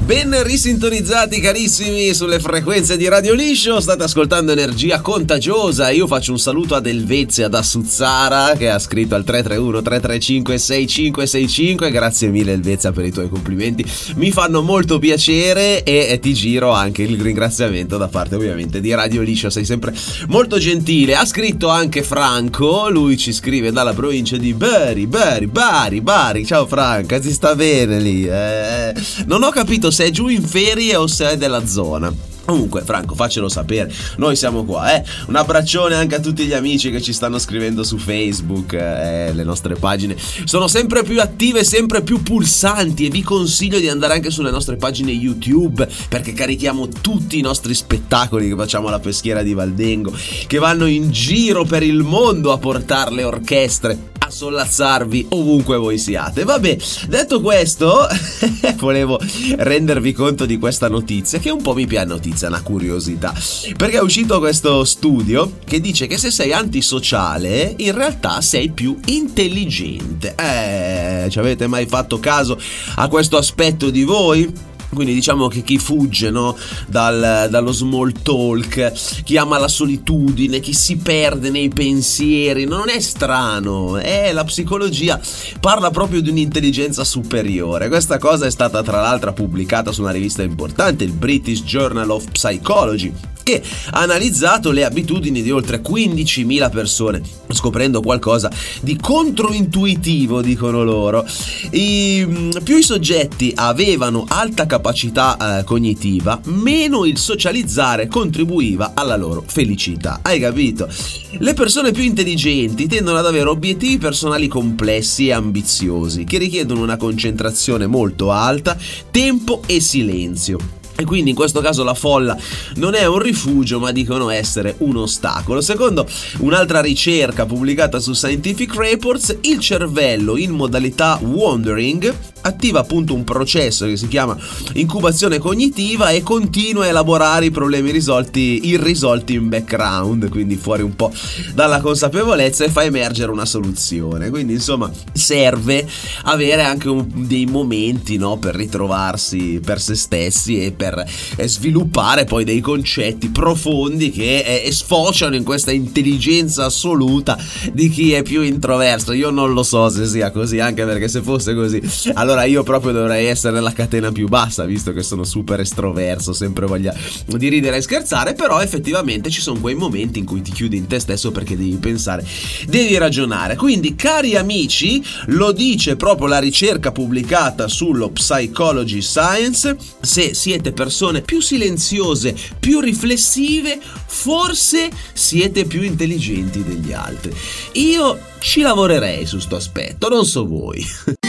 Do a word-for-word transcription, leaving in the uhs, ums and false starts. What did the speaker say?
Ben risintonizzati carissimi sulle frequenze di Radio Liscio, state ascoltando Energia Contagiosa. Io faccio un saluto ad Elvezia da Suzzara che ha scritto al tre tre uno tre tre cinque sei cinque sei cinque. Grazie mille Elvezia per i tuoi complimenti, mi fanno molto piacere e, e ti giro anche il ringraziamento da parte ovviamente di Radio Liscio, sei sempre molto gentile. Ha scritto anche Franco, lui ci scrive dalla provincia di Bari, Bari, Bari, Bari. Ciao Franca, si sta bene lì? Eh, non ho capito se è giù in ferie o se è della zona. Comunque Franco, faccelo sapere, noi siamo qua, eh. Un abbraccione anche a tutti gli amici che ci stanno scrivendo su Facebook, eh. Le nostre pagine sono sempre più attive, sempre più pulsanti, e vi consiglio di andare anche sulle nostre pagine YouTube, perché carichiamo tutti i nostri spettacoli che facciamo alla Peschiera di Valdengo, che vanno in giro per il mondo a portare le orchestre a sollazzarvi ovunque voi siate. Vabbè, detto questo, volevo rendervi conto di questa notizia che un po' mi piace, notizia, una curiosità, perché è uscito questo studio che dice che se sei antisociale in realtà sei più intelligente. Eh, ci avete mai fatto caso a questo aspetto di voi? Quindi diciamo che chi fugge, no, dal, dallo small talk, chi ama la solitudine, chi si perde nei pensieri, non è strano, eh, la psicologia parla proprio di un'intelligenza superiore. Questa cosa è stata tra l'altro pubblicata su una rivista importante, il British Journal of Psychology, che ha analizzato le abitudini di oltre quindicimila persone, scoprendo qualcosa di controintuitivo, dicono loro. I, più i soggetti avevano alta capacità eh, cognitiva, meno il socializzare contribuiva alla loro felicità. Hai capito? Le persone più intelligenti tendono ad avere obiettivi personali complessi e ambiziosi, che richiedono una concentrazione molto alta, tempo e silenzio. E quindi in questo caso la folla non è un rifugio, ma dicono essere un ostacolo. Secondo un'altra ricerca pubblicata su Scientific Reports, il cervello in modalità wandering attiva appunto un processo che si chiama incubazione cognitiva e continua a elaborare i problemi risolti irrisolti in background, quindi fuori un po' dalla consapevolezza, e fa emergere una soluzione. Quindi insomma serve avere anche un, dei momenti, no, per ritrovarsi per se stessi e per per sviluppare poi dei concetti profondi che eh, sfociano in questa intelligenza assoluta di chi è più introverso. Io non lo so se sia così, anche perché se fosse così allora io proprio dovrei essere nella catena più bassa, visto che sono super estroverso, sempre voglia di ridere e scherzare. Però effettivamente ci sono quei momenti in cui ti chiudi in te stesso perché devi pensare, devi ragionare. Quindi cari amici, lo dice proprio la ricerca pubblicata sullo Psychology Science, se siete persone più silenziose, più riflessive, forse siete più intelligenti degli altri. Io ci lavorerei su sto aspetto, non so voi.